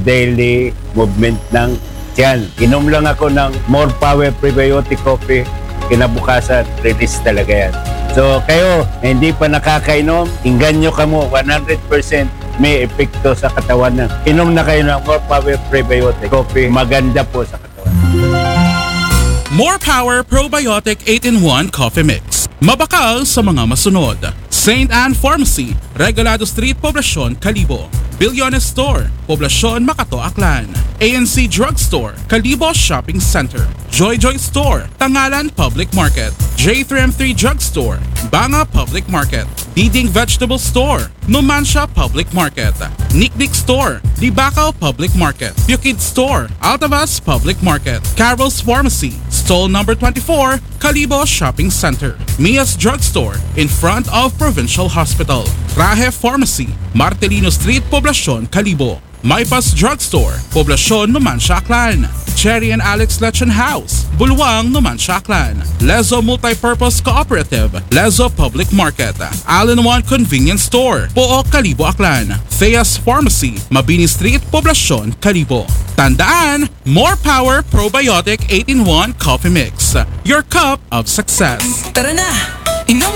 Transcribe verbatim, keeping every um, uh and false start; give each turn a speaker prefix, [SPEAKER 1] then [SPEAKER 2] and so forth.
[SPEAKER 1] daily movement ng tiyan. Inom lang ako ng More Power Prebiotic Coffee. Kinabukasan, release talaga yan. So kayo, hindi pa nakakainom, inganyo ka mo, one hundred percent may epekto sa katawan na. Inom na kayo ng More Power Prebiotic Coffee. Maganda po sa katawan.
[SPEAKER 2] More Power Probiotic eight in one Coffee Mix. Mabakal sa mga masunod. Saint Anne Pharmacy, Regalado Street, Poblacion, Calibo. Bilyones Store, Poblacion, Macato, Aklan. A N C Drugstore, Calibo Shopping Center. Joy Joy Store, Tangalan Public Market. J three M three Drugstore, Banga Public Market. Diding Vegetable Store, Numancia Public Market. Niknik Store, Libacao Public Market. Bukid Store, Altavas Public Market. Carol's Pharmacy, Stall number twenty-four, Calibo Shopping Center. Mia's Drugstore, in front of Provincial Hospital. Rahe Pharmacy, Martelino Street, Poblacion, Calibo. Maypas Drugstore, Poblacion, Numancia, Aklan. Cherry and Alex Lechon House, Bulwang, Numancia, Aklan. Lezo Multipurpose Cooperative, Lezo Public Market. All-in-One Convenience Store, Pook, Calibo, Aklan. Theas Pharmacy, Mabini Street, Poblacion, Calibo. Tandaan, More Power Probiotic eight in one Coffee Mix. Your cup of success.
[SPEAKER 3] Tara na! Inom